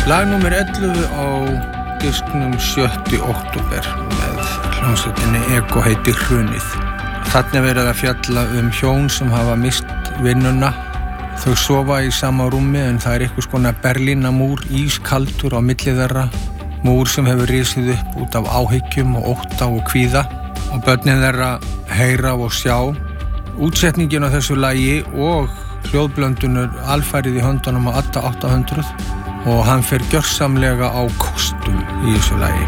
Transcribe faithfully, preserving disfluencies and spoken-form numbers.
Lag númer ellefu á disknum sjötta október með hljómsveitinni Ego heitir Hrunið. Þarna er verið að fjalla um hjón sem hafa mist vinnuna. Þau sofa í sama rúmi en það er einhvers konar Berlínarmúr ískaldur á milli þeirra. Múr sem hefur risið upp út af áhyggjum og ótta og kvíða og börnin þeirra heyra og sjá. Útsetningin á þessu lagi og hljóðblöndunur alfærið í höndunum á Adda átta hundruð og hann fer gjörsamlega á kostum í þessu lagi.